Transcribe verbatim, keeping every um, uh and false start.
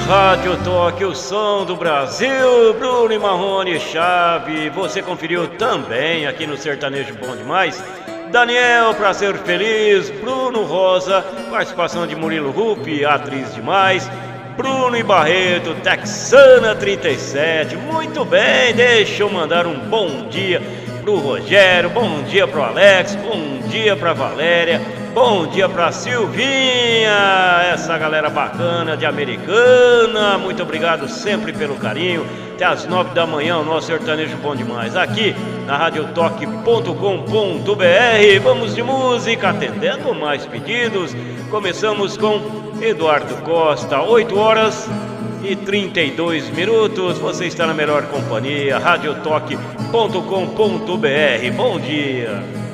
Rádio Toque, o som do Brasil, Bruno e Marrone Chave. Você conferiu também aqui no Sertanejo Bom Demais. Daniel, Pra Ser Feliz, Bruno Rosa, participação de Murilo Rupi, atriz demais. Bruno e Barreto, Texana trinta e sete. Muito bem, deixa eu mandar um bom dia pro Rogério, bom dia pro Alex, bom dia pra Valéria, bom dia pra Silvinha, essa galera bacana de Americana. Muito obrigado sempre pelo carinho. Até às nove da manhã, o nosso Sertanejo Bom Demais, aqui na rádio toque ponto com ponto br. Vamos de música, atendendo mais pedidos. Começamos com Eduardo Costa, oito horas e trinta e dois minutos. Você está na melhor companhia, rádio toque ponto com ponto br. Bom dia.